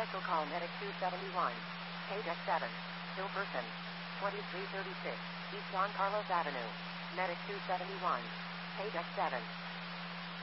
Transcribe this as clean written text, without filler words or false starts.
Special call Medic 271. Page X7. Still person. 2336. East Don Carlos Avenue. Medic 271. Page X7.